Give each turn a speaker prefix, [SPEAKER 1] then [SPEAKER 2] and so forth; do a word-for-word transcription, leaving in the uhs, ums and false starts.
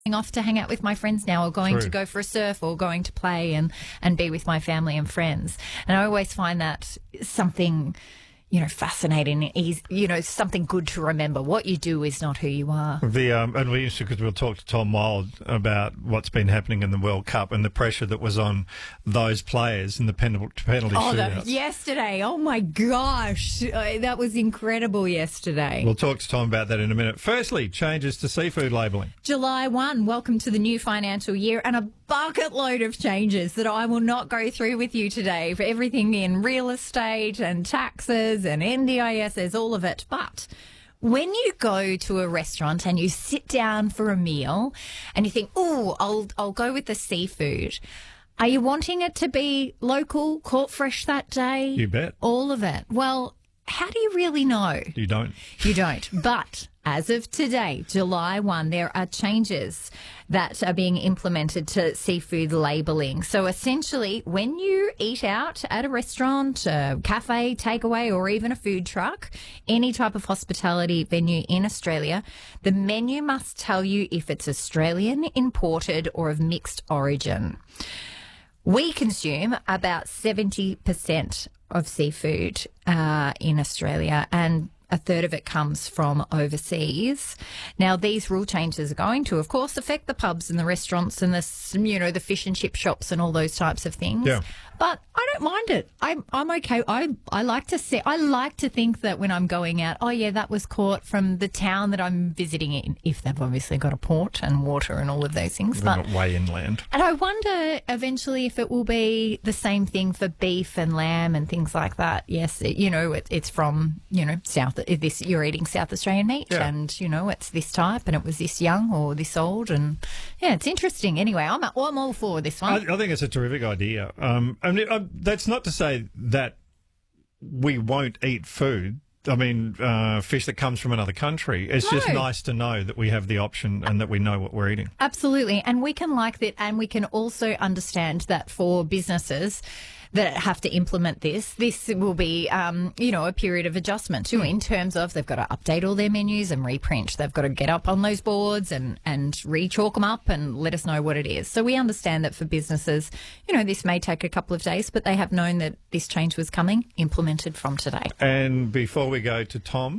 [SPEAKER 1] off to hang out with my friends now, or going
[SPEAKER 2] True.
[SPEAKER 1] to go for a surf, or going to play and, and be with my family and friends. And I always find that something, you know, fascinating, is, you know, something good to remember. What you do is not who you are.
[SPEAKER 2] The um, and we because we'll talk to Tom Wild about what's been happening in the World Cup and the pressure that was on those players in the penalty penalty
[SPEAKER 1] Oh,
[SPEAKER 2] shootouts.
[SPEAKER 1] the, yesterday. Oh, my gosh. Uh, that was incredible yesterday.
[SPEAKER 2] We'll talk to Tom about that in a minute. Firstly, changes to seafood labelling.
[SPEAKER 1] July first, welcome to the new financial year, and a bucket load of changes that I will not go through with you today, for everything in real estate and taxes and N D I S, there's all of it. But when you go to a restaurant and you sit down for a meal and you think, oh, I'll, I'll go with the seafood, are you wanting it to be local, caught fresh that day?
[SPEAKER 2] You bet.
[SPEAKER 1] All of it. Well, how do you really know?
[SPEAKER 2] You don't.
[SPEAKER 1] You don't. But as of today, July first, there are changes that are being implemented to seafood labelling. So essentially, when you eat out at a restaurant, a cafe, takeaway, or even a food truck, any type of hospitality venue in Australia, the menu must tell you if it's Australian, imported, or of mixed origin. We consume about seventy percent of seafood uh, in Australia, and a third of it comes from overseas. Now, these rule changes are going to, of course, affect the pubs and the restaurants and the, you know, the fish and chip shops and all those types of things.
[SPEAKER 2] Yeah.
[SPEAKER 1] But I don't mind it. I'm I'm okay. I I like to say I like to think that when I'm going out, oh yeah, that was caught from the town that I'm visiting in, if they've obviously got a port and water and all of those things.
[SPEAKER 2] They're
[SPEAKER 1] But
[SPEAKER 2] not way inland.
[SPEAKER 1] and I wonder eventually if it will be the same thing for beef and lamb and things like that. Yes, it, you know, it, it's from, you know, South, this, you're eating South Australian meat,
[SPEAKER 2] Yeah.
[SPEAKER 1] and, you know, it's this type and it was this young or this old. And yeah, it's interesting. Anyway, I'm, I'm all for this
[SPEAKER 2] I,
[SPEAKER 1] one.
[SPEAKER 2] I think it's a terrific idea. Um, I mean, uh, that's not to say that we won't eat food. I mean, uh, fish that comes from another country. It's just
[SPEAKER 1] No.
[SPEAKER 2] nice to know that we have the option and that we know what we're eating.
[SPEAKER 1] Absolutely. And we can like that, and we can also understand that for businesses that have to implement this, this will be, um, you know, a period of adjustment too, in terms of they've got to update all their menus and reprint. They've got to get up on those boards and, and re-chalk them up and let us know what it is. So we understand that for businesses, you know, this may take a couple of days, but they have known that this change was coming, implemented from today.
[SPEAKER 2] And before we go to Tom,